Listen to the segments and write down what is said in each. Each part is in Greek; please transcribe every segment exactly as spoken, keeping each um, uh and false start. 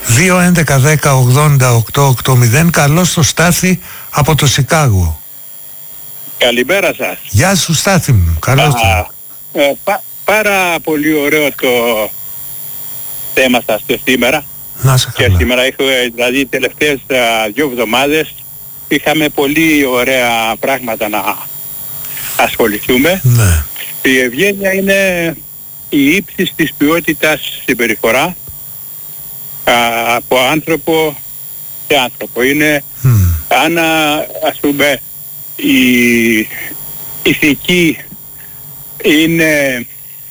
δύο έντεκα δέκα ογδόντα οκτώ ογδόντα. Καλώς στο Στάθη από το Σικάγο. Καλημέρα σας. Γεια σου Στάθη μου. Καλώς το. Ε, πα, πάρα πολύ ωραίο το θέμα σας το σήμερα. Να σε καλά. Και σήμερα έχω, δηλαδή τελευταίες α, δύο εβδομάδες είχαμε πολύ ωραία πράγματα να ασχοληθούμε. Ναι. Η ευγένεια είναι η ύψης της ποιότητας συμπεριφορά α, από άνθρωπο σε άνθρωπο. Είναι Mm. αν ας πούμε η ηθική είναι,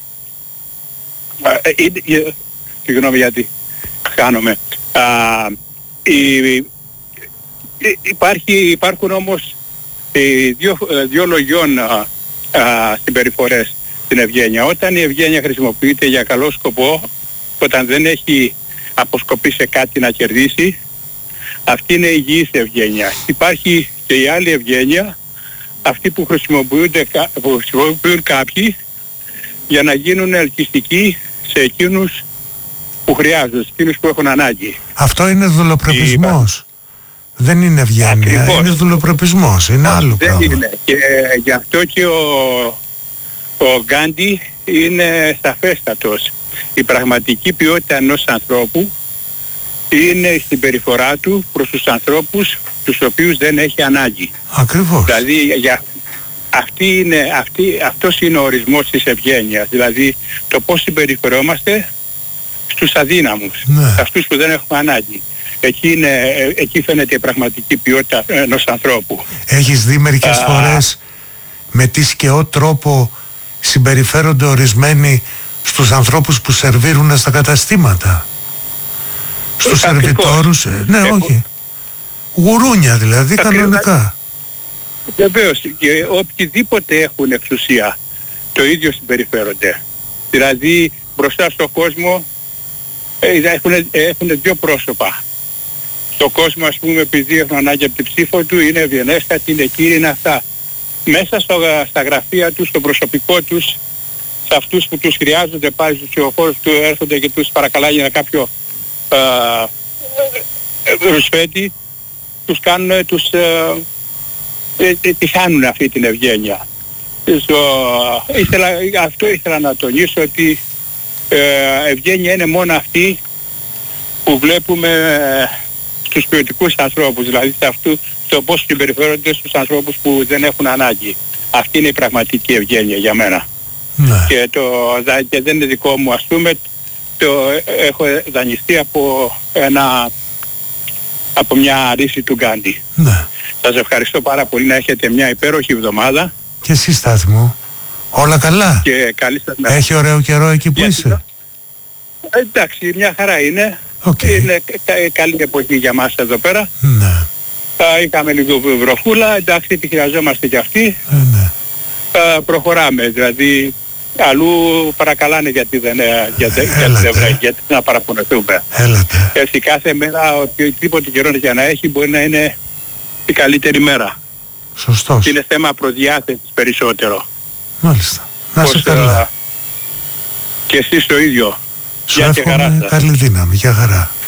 α, είναι συγγνώμη γιατί χάνομαι. Α, η, υπάρχει, υπάρχουν όμως οι δύο, δύο λογιών α, α, συμπεριφορές στην ευγένεια. Όταν η ευγένεια χρησιμοποιείται για καλό σκοπό, όταν δεν έχει αποσκοπεί σε κάτι να κερδίσει, αυτή είναι η υγιής ευγένεια. Υπάρχει και η άλλη ευγένεια, αυτή που χρησιμοποιούνται, που χρησιμοποιούν κάποιοι για να γίνουν ελκυστικοί σε εκείνους που χρειάζονται, σε εκείνους που έχουν ανάγκη. Αυτό είναι δουλοπρεπισμός. Η... Δεν είναι ευγένεια, Ακριβώς. Είναι δουλοπρεπισμός, είναι άλλο δεν πράγμα. Είναι. Και ε, γι' αυτό και ο, ο Γκάντι είναι σαφέστατος. Η πραγματική ποιότητα ενός ανθρώπου είναι η συμπεριφορά του προς τους ανθρώπους τους οποίους δεν έχει ανάγκη. Ακριβώς. Δηλαδή για, αυτή είναι, αυτή, αυτός είναι ο ορισμός της ευγένειας. Δηλαδή το πώς συμπεριφερόμαστε στους αδύναμους, ναι. σε αυτούς που δεν έχουν ανάγκη. Εκεί, είναι, εκεί φαίνεται η πραγματική ποιότητα ενός ανθρώπου. Έχεις δει μερικές Α... φορές με τι σκαιό τρόπο συμπεριφέρονται ορισμένοι στους ανθρώπους που σερβίρουν στα καταστήματα? Στους σερβιτόρους, ε, ναι Έχω... όχι. Γουρούνια δηλαδή, κανονικά. Βεβαίως, και οποιοδήποτε έχουν εξουσία το ίδιο συμπεριφέρονται. Δηλαδή μπροστά στον κόσμο ε, έχουν, έχουν δύο πρόσωπα. Το κόσμο, ας πούμε, επειδή έχουν ανάγκη από την ψήφο του, είναι ευγενέστατοι, είναι κύριοι, είναι αυτά. Μέσα στο, στα γραφεία τους, στο προσωπικό τους, σε αυτούς που τους χρειάζονται, πάλι στους ψηφοφόρους του έρχονται και τους παρακαλάει για κάποιο ρουσφέτη, τους κάνουν, τους ε, ε, τη χάνουν αυτή την ευγένεια. Στο, ήθελα, αυτό ήθελα να τονίσω, ότι ε, ευγένεια είναι μόνο αυτή που βλέπουμε ε, στους ποιοτικούς ανθρώπους, δηλαδή σε αυτού, στο πώς συμπεριφέρονται στους ανθρώπους που δεν έχουν ανάγκη. Αυτή είναι η πραγματική ευγένεια για μένα. Ναι. Και, το, και δεν είναι δικό μου, ας πούμε, το έχω δανειστεί από, ένα, από μια ρίση του Γκάντι. Ναι. Σας ευχαριστώ πάρα πολύ, να έχετε μια υπέροχη εβδομάδα. Και εσύ Στάθη μου, όλα καλά? Και καλή σας μέρα. Έχει ωραίο καιρό εκεί που για είσαι? Ε, εντάξει, μια χαρά είναι. Okay. Είναι κα, καλή εποχή για μας εδώ πέρα. Ναι. Uh, είχαμε λίγο βροχούλα, εντάξει, τη χρειαζόμαστε κι αυτή. Ε, ναι. Uh, προχωράμε, δηλαδή αλλού παρακαλάνε γιατί δεν, γιατί, γιατί δεν βρέχει, γιατί να παραπονεθούμε. Έλατε. Έτσι κάθε μέρα, οτιδήποτε καιρό για να έχει, μπορεί να είναι η καλύτερη μέρα. Σωστός. Είναι θέμα προδιάθεσης περισσότερο. Μάλιστα. Να Πώς, σε καλά. Uh, και εσείς το ίδιο. Σου εύχομαι καλή δύναμη. Γεια χαρά.